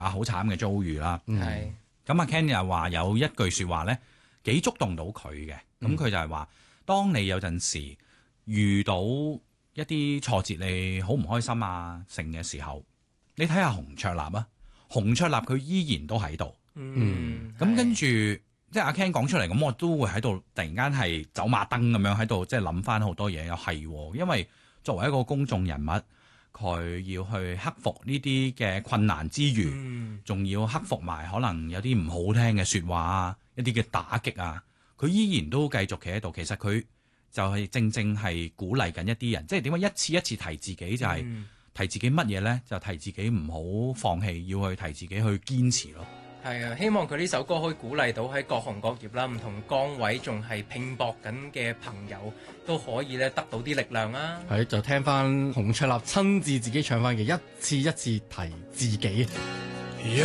好慘嘅遭遇啦。 係咁阿 Ken 又話有一句説話咧幾觸動到佢嘅，咁佢就係話：當你有陣時遇到一啲挫折，你好唔開心啊成嘅時候，你睇下洪卓立啊，洪卓立佢依然都喺度。咁跟住即係阿 Ken 講出嚟，咁我都會喺度突然間係走馬燈咁樣喺度，即係諗翻好多嘢。又係喎，因為作為一個公眾人物，佢要去克服呢啲嘅困難之餘，仲要克服埋可能有啲唔好聽嘅説話啊，一啲嘅打擊啊，佢依然都繼續企喺度。其實佢就係正正係鼓勵緊一啲人，即係點解一次一次提自己就係、提自己乜嘢呢？就提自己唔好放棄，要去提自己去堅持咯。 係啊，希望佢呢首歌可以鼓勵到喺各行各業啦、唔同崗位仲係拼搏緊嘅朋友，都可以咧得到啲力量啦。 係就聽翻洪卓立親自己唱翻嘅一次一次提自己。